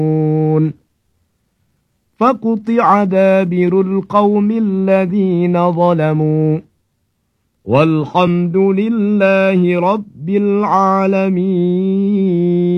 فقطع دابر القوم الذين ظلموا والحمد لله رب العالمين.